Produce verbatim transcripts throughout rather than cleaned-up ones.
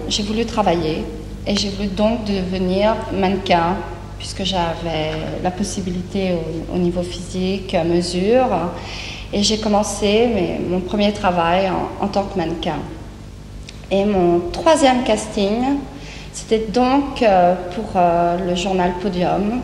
j'ai voulu travailler et j'ai voulu donc devenir mannequin puisque j'avais la possibilité au, au niveau physique, mesure. Et j'ai commencé mes, mon premier travail en, en tant que mannequin. Et mon troisième casting, c'était donc euh, pour euh, le journal Podium.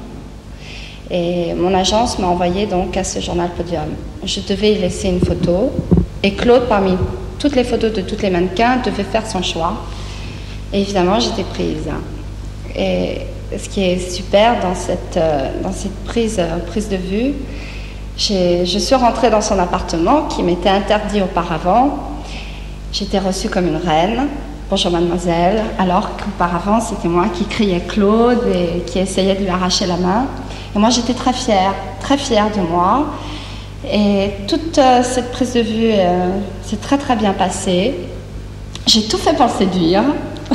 Et mon agence m'a envoyé donc à ce journal Podium. Je devais y laisser une photo. Et Claude, parmi toutes les photos de tous les mannequins, devait faire son choix. Et évidemment, j'étais prise. Et ce qui est super dans cette, euh, dans cette prise, euh, prise de vue, j'ai, je suis rentrée dans son appartement qui m'était interdit auparavant. J'étais reçue comme une reine. Bonjour mademoiselle, alors qu'auparavant c'était moi qui criais Claude et qui essayais de lui arracher la main. Et moi j'étais très fière, très fière de moi. Et toute euh, cette prise de vue euh, s'est très très bien passée. J'ai tout fait pour le séduire,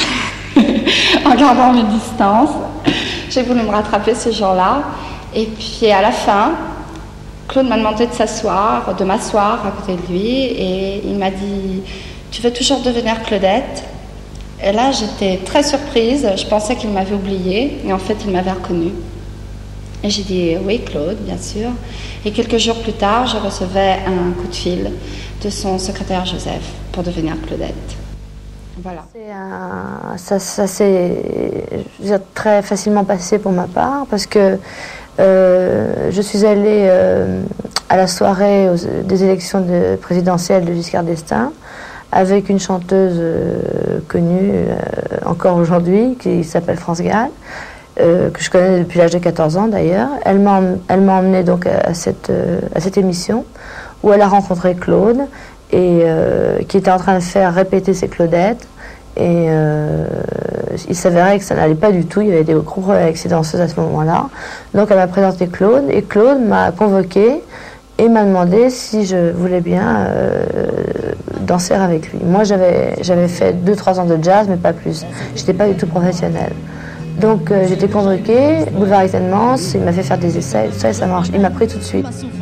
en gardant mes distances. J'ai voulu me rattraper ce jour-là. Et puis à la fin, Claude m'a demandé de s'asseoir, de m'asseoir à côté de lui. Et il m'a dit « Tu veux toujours devenir Claudette ?» Et là, j'étais très surprise. Je pensais qu'il m'avait oubliée, et en fait, il m'avait reconnue. Et j'ai dit « Oui, Claude, bien sûr. » Et quelques jours plus tard, je recevais un coup de fil de son secrétaire Joseph pour devenir Claudette. Voilà. C'est un, ça, ça s'est très facilement passé pour ma part, parce que euh, je suis allée euh, à la soirée aux, des élections de, présidentielles de Giscard d'Estaing, avec une chanteuse euh, connue euh, encore aujourd'hui, qui s'appelle France Gall, euh, que je connais depuis l'âge de quatorze ans d'ailleurs. Elle m'a elle m'a emmenée donc à cette, euh, à cette émission, où elle a rencontré Claude, et euh, qui était en train de faire répéter ses Claudettes. Et euh, il s'avérait que ça n'allait pas du tout, il y avait des gros problèmes avec ses danseuses à ce moment-là. Donc elle m'a présenté Claude, et Claude m'a convoqué et m'a demandé si je voulais bien euh, danser avec lui. Moi, j'avais j'avais fait deux trois ans de jazz, mais pas plus. J'étais pas du tout professionnelle. Donc euh, j'étais convoquée, boulevard Étènement, il m'a fait faire des essais, tout ça, et ça marche. Il m'a pris tout de suite.